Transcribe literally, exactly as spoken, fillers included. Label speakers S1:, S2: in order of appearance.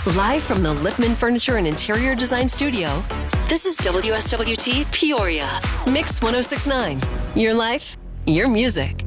S1: Live from the Lipman Furniture and Interior Design Studio, this is W S W T Peoria, Mix one oh six point nine. Your life, your music.